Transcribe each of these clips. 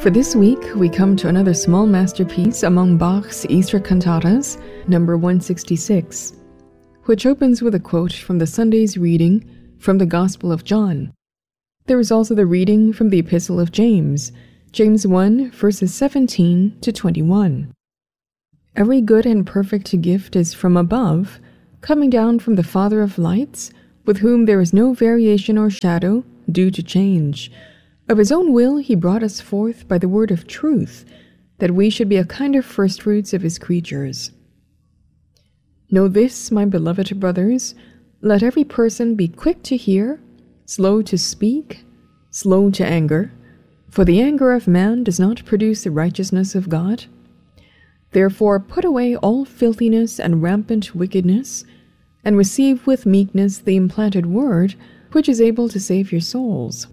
For this week, we come to another small masterpiece among Bach's Easter cantatas, number 166, which opens with a quote from the Sunday's reading from the Gospel of John. There is also the reading from the Epistle of James, James 1, verses 17 to 21. Every good and perfect gift is from above, coming down from the Father of lights, with whom there is no variation or shadow due to change. Of his own will he brought us forth by the word of truth, that we should be a kind of firstfruits of his creatures. Know this, my beloved brothers, let every person be quick to hear, slow to speak, slow to anger, for the anger of man does not produce the righteousness of God. Therefore put away all filthiness and rampant wickedness, and receive with meekness the implanted word, which is able to save your souls.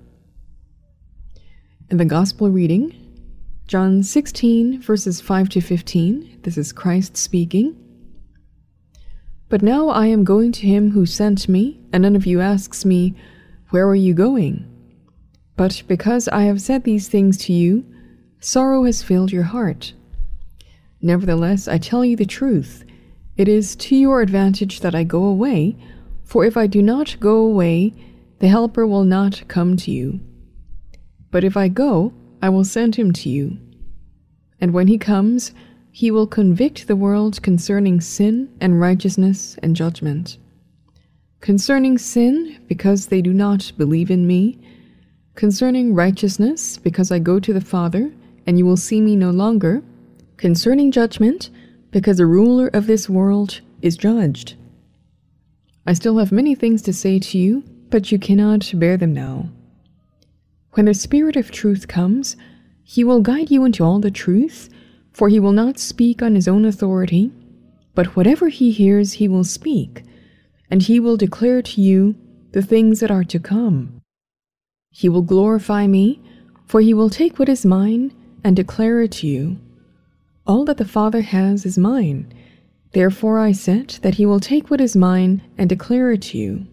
In the Gospel reading, John 16, verses 5 to 15, this is Christ speaking. But now I am going to him who sent me, and none of you asks me, where are you going? But because I have said these things to you, sorrow has filled your heart. Nevertheless, I tell you the truth. It is to your advantage that I go away, for if I do not go away, the Helper will not come to you. But if I go, I will send him to you. And when he comes, he will convict the world concerning sin and righteousness and judgment. Concerning sin, because they do not believe in me. Concerning righteousness, because I go to the Father, and you will see me no longer. Concerning judgment, because the ruler of this world is judged. I still have many things to say to you, but you cannot bear them now. When the Spirit of truth comes, he will guide you into all the truth, for he will not speak on his own authority, but whatever he hears he will speak, and he will declare to you the things that are to come. He will glorify me, for he will take what is mine and declare it to you. All that the Father has is mine. Therefore I said that he will take what is mine and declare it to you.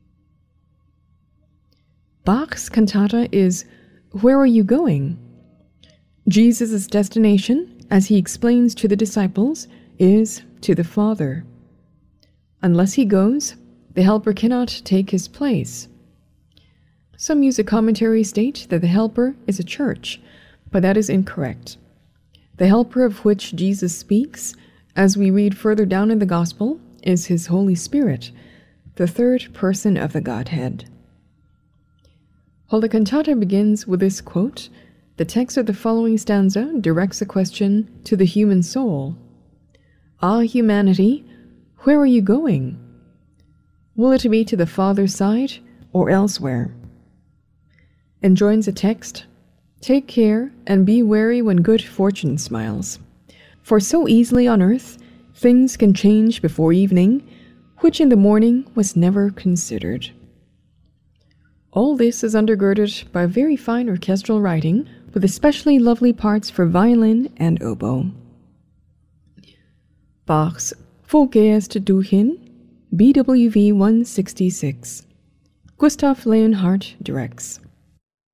Bach's cantata is Where Are You Going? Jesus' destination, as he explains to the disciples, is to the Father. Unless he goes, the Helper cannot take his place. Some music commentaries state that the Helper is a church, but that is incorrect. The Helper of which Jesus speaks, as we read further down in the Gospel, is his Holy Spirit, the third person of the Godhead. While the cantata begins with this quote, the text of the following stanza directs a question to the human soul. Ah, humanity, where are you going? Will it be to the Father's side or elsewhere? And joins the text, take care and be wary when good fortune smiles. For so easily on earth, things can change before evening, which in the morning was never considered. All this is undergirded by very fine orchestral writing, with especially lovely parts for violin and oboe. Bach's Wo gehst du hin? BWV 166. Gustav Leonhardt directs.